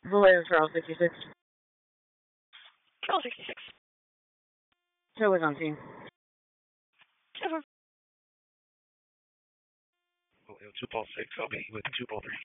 Vallejo Charles 66. Charles 66. Show is on scene. Over. Vallejo 2 Paul 6, I'll be with 2 Paul 3.